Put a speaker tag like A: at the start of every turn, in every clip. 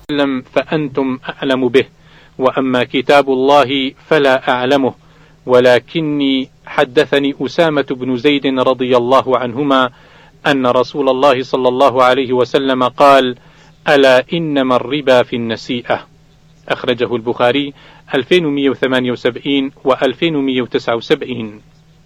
A: وسلم فأنتم أعلم به، وأما كتاب الله فلا أعلمه، ولكني حدثني أسامة بن زيد رضي الله عنهما أن رسول الله صلى الله عليه وسلم قال: ألا إنما الربا في النسيئة. أخرجه البخاري 2178 و 2179.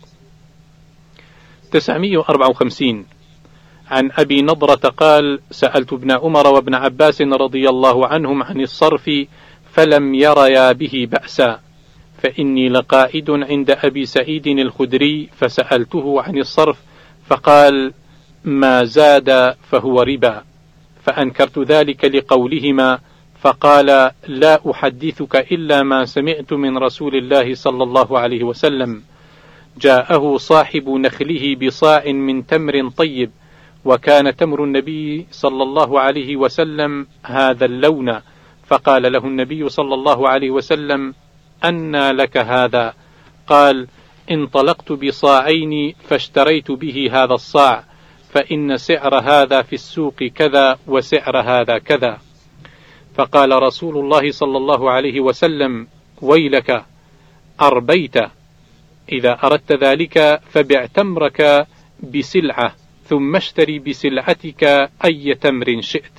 A: 954. عن أبي نضرة قال: سألت ابن عمر وابن عباس رضي الله عنهم عن الصرف فلم يريا به بأسا، فإني لقائد عند أبي سعيد الخدري فسألته عن الصرف فقال: ما زاد فهو ربا، فأنكرت ذلك لقولهما، فقال: لا أحدثك إلا ما سمعت من رسول الله صلى الله عليه وسلم. جاءه صاحب نخله بصاع من تمر طيب، وكان تمر النبي صلى الله عليه وسلم هذا اللون، فقال له النبي صلى الله عليه وسلم: أنى لك هذا؟ قال: انطلقت بصاعين فاشتريت به هذا الصاع، فإن سعر هذا في السوق كذا وسعر هذا كذا. فقال رسول الله صلى الله عليه وسلم: ويلك، أربيت، إذا أردت ذلك فبع تمرك بسلعة ثم اشتري بسلعتك أي تمر شئت.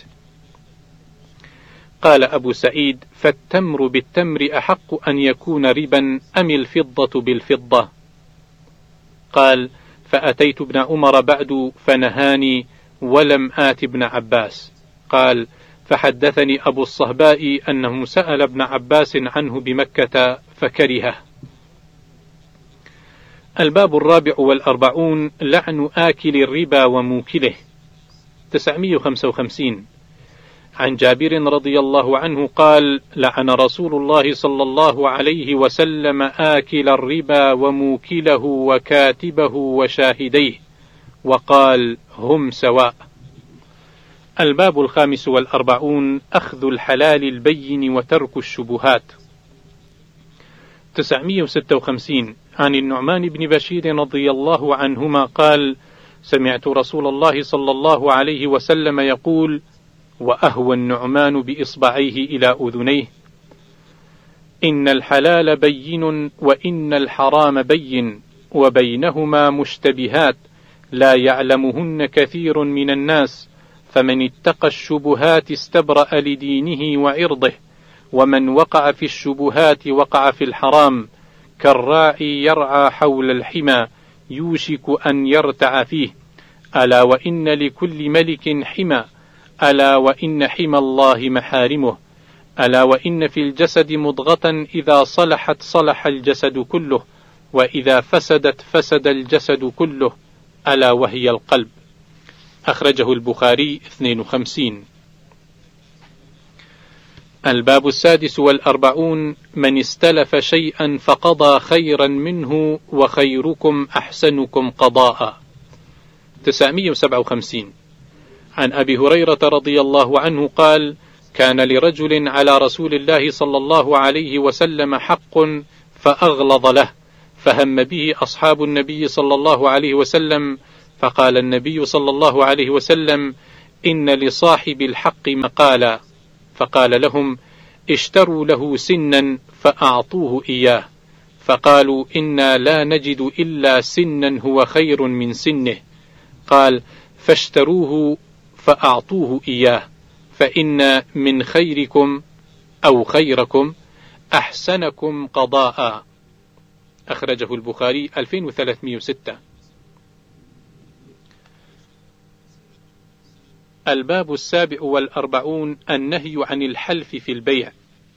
A: قال أبو سعيد: فالتمر بالتمر أحق أن يكون ربا أم الفضة بالفضة؟ قال: فأتيت ابن عمر بعد فنهاني ولم آت ابن عباس. قال: فحدثني أبو الصهباء أنه سأل ابن عباس عنه بمكة فكرهه. الباب 44. لعن آكل الربا وموكله. 955. عن جابر رضي الله عنه قال: لعن رسول الله صلى الله عليه وسلم آكل الربا وموكله وكاتبه وشاهديه، وقال: هم سواء. الباب 45. أخذ الحلال البين وترك الشبهات. 956. عن النعمان بن بشير رضي الله عنهما قال: سمعت رسول الله صلى الله عليه وسلم يقول، وأهوى النعمان بإصبعيه إلى أذنيه: إن الحلال بين وإن الحرام بين، وبينهما مشتبهات لا يعلمهن كثير من الناس، فمن اتقى الشبهات استبرأ لدينه وعرضه، ومن وقع في الشبهات وقع في الحرام، كالراعي يرعى حول الحمى يوشك أن يرتع فيه، ألا وإن لكل ملك حمى، ألا وإن حمى الله محارمه، ألا وإن في الجسد مضغة إذا صلحت صلح الجسد كله، وإذا فسدت فسد الجسد كله، ألا وهي القلب. أخرجه البخاري 52. الباب 46. من استلف شيئا فقضى خيرا منه وخيركم أحسنكم قضاء. 957. عن أبي هريرة رضي الله عنه قال: كان لرجل على رسول الله صلى الله عليه وسلم حق فأغلظ له، فهم به أصحاب النبي صلى الله عليه وسلم، فقال النبي صلى الله عليه وسلم: إن لصاحب الحق مقالا، فقال لهم: اشتروا له سنا فأعطوه إياه، فقالوا: إنا لا نجد إلا سنا هو خير من سنه. قال: فاشتروه فأعطوه إياه، فإن من خيركم أو خيركم أحسنكم قضاء. أخرجه البخاري 2306. الباب 47. النهي عن الحلف في البيع.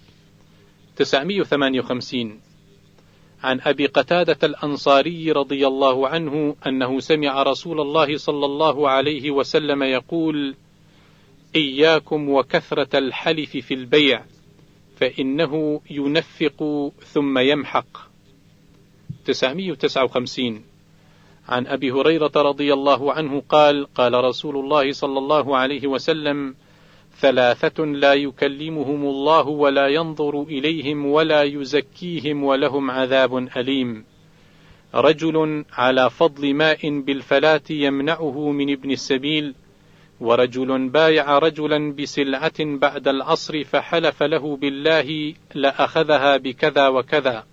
A: 958. عن أبي قتادة الأنصاري رضي الله عنه أنه سمع رسول الله صلى الله عليه وسلم يقول: إياكم وكثرة الحلف في البيع، فإنه ينفق ثم يمحق. 959. عن أبي هريرة رضي الله عنه قال: قال رسول الله صلى الله عليه وسلم: ثلاثة لا يكلمهم الله ولا ينظر إليهم ولا يزكيهم ولهم عذاب أليم: رجل على فضل ماء بالفلاة يمنعه من ابن السبيل، ورجل بايع رجلا بسلعة بعد العصر فحلف له بالله لأخذها بكذا وكذا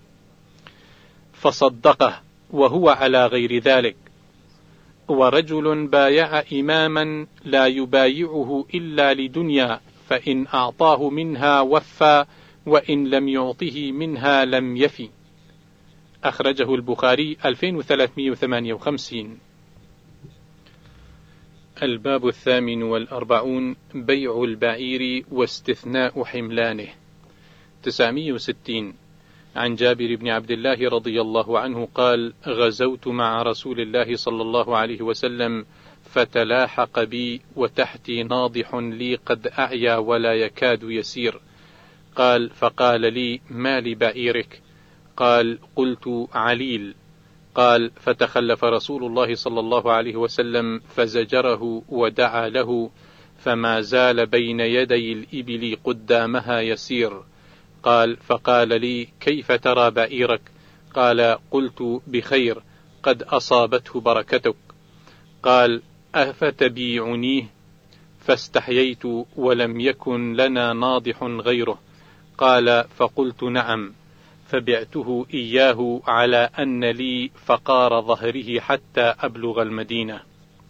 A: فصدقه وهو على غير ذلك. ورجل بايع إماما لا يبايعه إلا لدنيا فإن أعطاه منها وفى وإن لم يعطه منها لم يفي. أخرجه البخاري 2358. الباب 48 بيع البعير واستثناء حملانه. 960 عن جابر بن عبد الله رضي الله عنه قال: غزوت مع رسول الله صلى الله عليه وسلم فتلاحق بي وتحتي ناضح لي قد أعيا ولا يكاد يسير. قال: فقال لي: ما لبعيرك؟ قال: قلت: عليل. قال: فتخلف رسول الله صلى الله عليه وسلم فزجره ودعا له فما زال بين يدي الإبل قدامها يسير. قال: فقال لي: كيف ترى بعيرك؟ قال: قلت: بخير قد أصابته بركتك. قال: أفتبيعنيه؟ فاستحييت ولم يكن لنا ناضح غيره. قال: فقلت: نعم. فبعته إياه على أن لي فقار ظهره حتى أبلغ المدينة.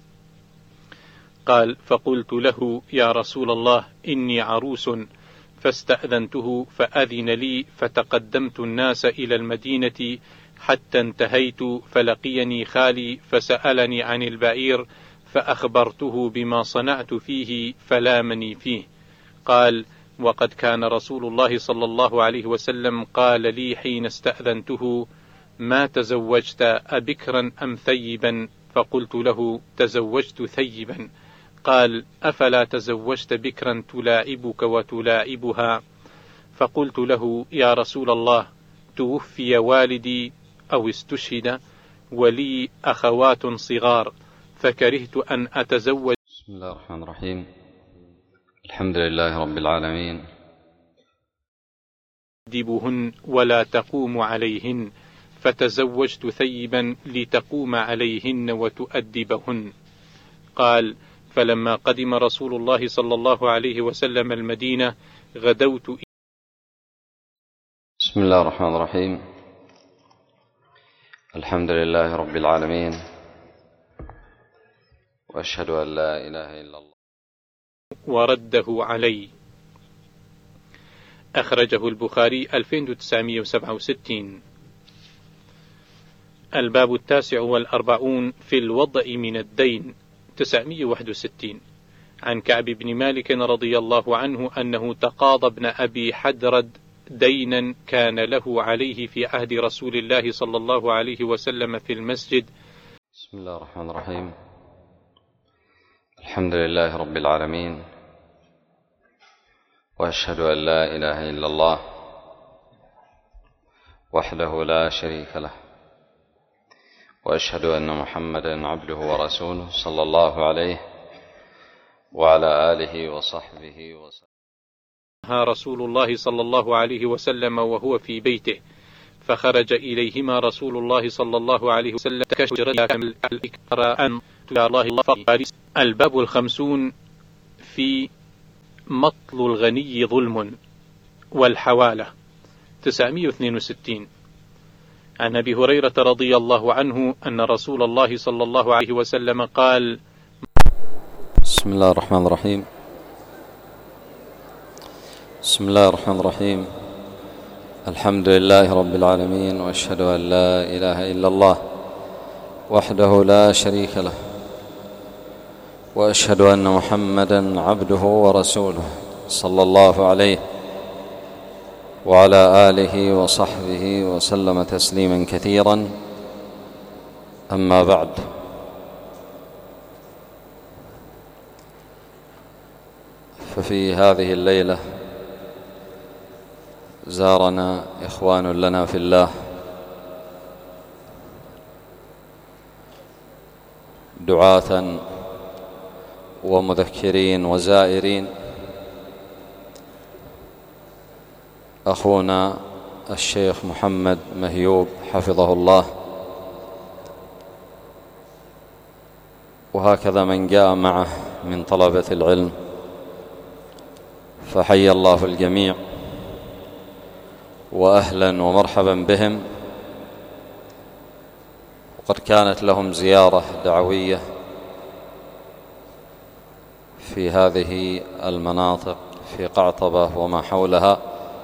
A: قال: فقلت له: يا رسول الله إني عروس. فاستأذنته فأذن لي فتقدمت الناس إلى المدينة حتى انتهيت فلقيني خالي فسألني عن البعير فأخبرته بما صنعت فيه فلامني فيه. قال: وقد كان رسول الله صلى الله عليه وسلم قال لي حين استأذنته: ما تزوجت أبكرا أم ثيبا؟ فقلت له: تزوجت ثيبا. قال: أفلا تزوجت بكرا تلاعبك وتلاعبها؟ فقلت له: يا رسول الله توفي والدي أو استشهد ولي أخوات صغار فكرهت أن أتزوج.
B: بسم الله الرحمن الرحيم. الحمد لله رب العالمين.
A: أدبهن ولا تقوم عليهن فتزوجت ثيبا لتقوم عليهن وتؤدبهن. قال: فلما قدم رسول الله صلى الله عليه وسلم المدينة غدوت.
B: بسم الله الرحمن الرحيم. الحمد لله رب العالمين، وأشهد أن لا إله إلا الله.
A: ورده علي. أخرجه البخاري 2967. الباب 49 في الوضع من الدين. 961 عن كعب بن مالك رضي الله عنه أنه تقاضى ابن أبي حدرد دينا كان له عليه في عهد رسول الله صلى الله عليه وسلم في المسجد.
B: بسم الله الرحمن الرحيم. الحمد لله رب العالمين، وأشهد أن لا إله إلا الله وحده لا شريك له، وأشهد أن محمدا عبده ورسوله صلى الله عليه وعلى آله وصحبه وسلم.
A: رسول الله صلى الله عليه وسلم وهو في بيته فخرج إليهما رسول الله صلى الله عليه وسلم الباب 50 في مطل الغني ظلم والحوالة. 962 عن أبي هريرة رضي الله عنه أن رسول الله صلى الله عليه وسلم قال:
B: بسم الله الرحمن الرحيم. بسم الله الرحمن الرحيم. الحمد لله رب العالمين، وأشهد أن لا إله إلا الله وحده لا شريك له، وأشهد أن محمدا عبده ورسوله صلى الله عليه وعلى آله وصحبه وسلم تسليما كثيرا. أما بعد، ففي هذه الليلة زارنا إخوان لنا في الله دعاة ومذكرين وزائرين. أخونا الشيخ محمد مهيوب حفظه الله، وهكذا من جاء معه من طلبة العلم، فحي الله الجميع وأهلا ومرحبا بهم. وقد كانت لهم زيارة دعوية في هذه المناطق في قعطبة وما حولها،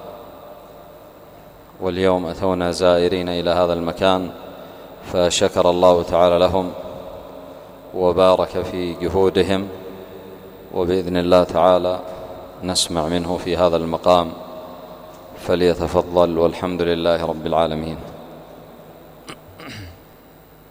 B: واليوم أتونا زائرين إلى هذا المكان، فشكر الله تعالى لهم وبارك في جهودهم، وبإذن الله تعالى نسمع منه في هذا المقام، فليتفضل، والحمد لله رب العالمين.